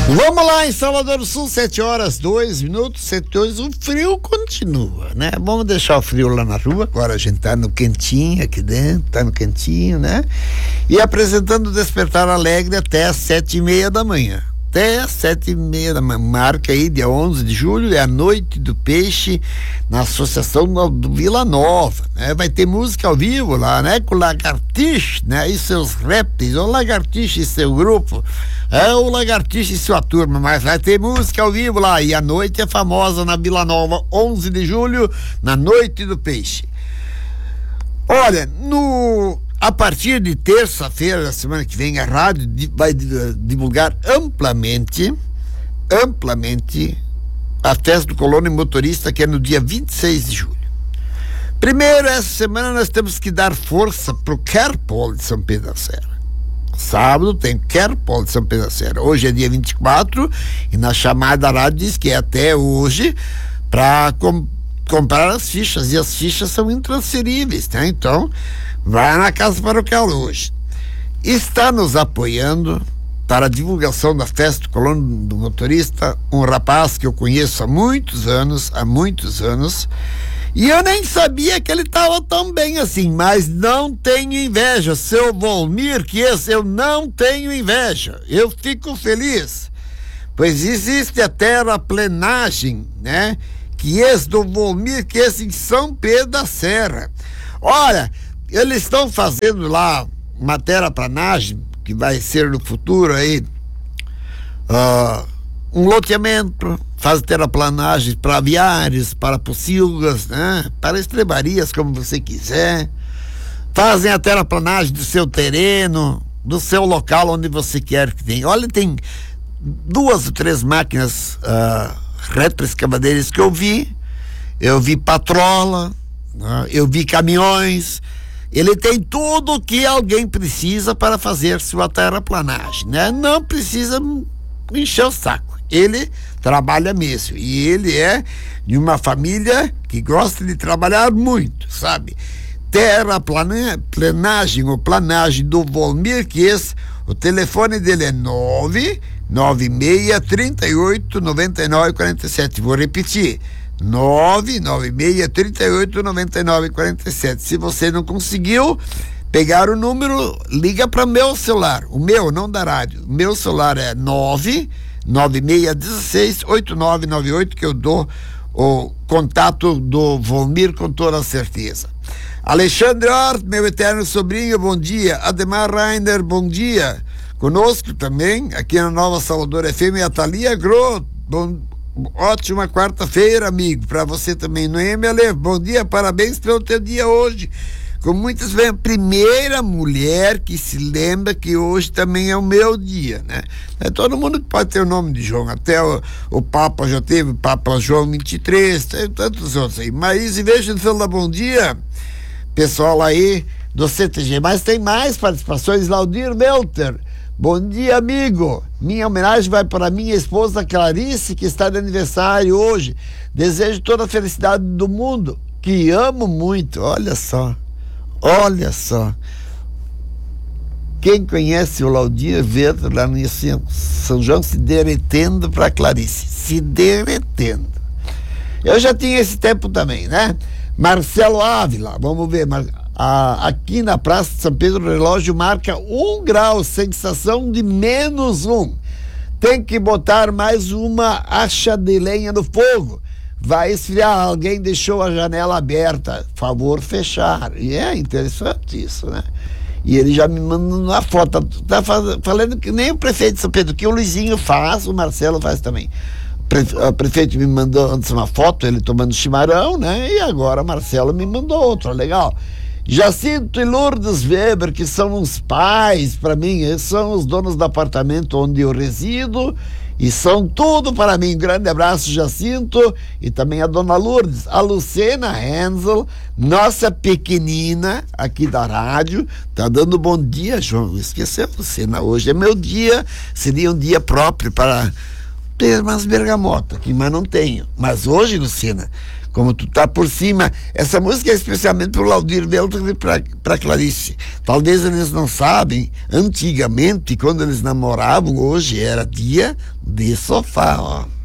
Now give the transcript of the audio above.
Vamos lá em Salvador do Sul, 7h02, 7h02, o frio continua, né? Vamos deixar o frio lá na rua, agora a gente tá no quentinho aqui dentro, tá no quentinho, né? E apresentando o Despertar Alegre até às 7h30 da manhã. Até às 7h30 da manhã, marca aí, dia 11 de julho, é a Noite do Peixe na Associação do Vila Nova, né? Vai ter música ao vivo lá, né? Com o Lagartixe, né? E seus répteis, o Lagartixe e seu grupo, o Lagartixe e sua turma, mas vai ter música ao vivo lá, e a noite é famosa na Vila Nova, 11 de julho, na Noite do Peixe. Olha, a partir de terça-feira da semana que vem, a rádio vai divulgar amplamente a festa do colono e motorista, que é no dia 26 de julho. Primeiro, essa semana nós temos que dar força pro Querpol de São Pedro da Serra. Sábado tem Querpol de São Pedro da Serra. Hoje é dia 24 e na chamada da rádio diz que é até hoje para comprar as fichas, e as fichas são intransferíveis, né? Então, vai na casa paroquial hoje. Está nos apoiando para a divulgação da festa do colono do motorista um rapaz que eu conheço há muitos anos, e eu nem sabia que ele estava tão bem assim, mas não tenho inveja, seu Volmir, que esse eu não tenho inveja, eu fico feliz, pois existe a terraplenagem, né? Que esse do Volmir, que esse em São Pedro da Serra. Olha, eles estão fazendo lá uma terraplanagem, que vai ser no futuro aí, um loteamento, faz terraplanagem para aviários, para pocilgas, né? Para estrebarias, como você quiser. Fazem a terraplanagem do seu terreno, do seu local onde você quer que tenha. Olha, tem 2 ou 3 máquinas retroescavadeiras que eu vi patrola, né? Eu vi caminhões. Ele tem tudo o que alguém precisa para fazer sua terraplanagem, né? Não precisa encher o saco. Ele trabalha mesmo. E ele é de uma família que gosta de trabalhar muito, sabe? Terraplanagem ou planagem do Volmir, que o telefone dele é 996 38 99 47. Vou repetir. 996 38 99 47. Se você não conseguiu pegar o número, liga para meu celular, o meu, não da rádio. O meu celular é 99616 8998, que eu dou o contato do Volmir com toda certeza. Alexandre Hort, meu eterno sobrinho, bom dia. Ademar Rainer, bom dia. Conosco também, aqui na Nova Salvador FM, a Thalia Groth, ótima quarta-feira, amigo, para você também, Noemi Alev, bom dia, parabéns pelo teu dia hoje, com muitas vezes, a primeira mulher que se lembra que hoje também é o meu dia, né? É todo mundo que pode ter o nome de João, até o Papa já teve, o Papa João 23, tem tantos outros aí. Maís e Veja, bom dia, pessoal aí do CTG, mas tem mais participações. Laudir Melter, bom dia, amigo. Minha homenagem vai para minha esposa Clarice, que está de aniversário hoje. Desejo toda a felicidade do mundo, que amo muito. Olha só. Quem conhece o Laudir Verde lá no São João se derretendo para Clarice. Se derretendo. Eu já tinha esse tempo também, né? Marcelo Ávila, vamos ver. Aqui na Praça de São Pedro, o relógio marca 1 grau, sensação de -1. Tem que botar mais uma acha de lenha no fogo. Vai esfriar, alguém deixou a janela aberta, favor fechar. E é interessante isso, né? E ele já me mandou uma foto, tá falando que nem o prefeito de São Pedro, que o Luizinho faz, o Marcelo faz também. O prefeito me mandou antes uma foto, ele tomando chimarrão, né? E agora o Marcelo me mandou outra, legal. Jacinto e Lourdes Weber, que são os pais para mim, eles são os donos do apartamento onde eu resido e são tudo para mim. Um grande abraço, Jacinto, e também a dona Lourdes, a Lucena Hensel, nossa pequenina aqui da rádio, tá dando bom dia, João. Esqueceu, Lucena, hoje é meu dia, seria um dia próprio para ter umas bergamotas aqui, mas não tenho. Mas hoje, Lucena, Como Tu Tá Por Cima. Essa música é especialmente para o Laudir Veltri e para Clarice. Talvez eles não sabem, antigamente, quando eles namoravam, hoje era dia de sofá, ó.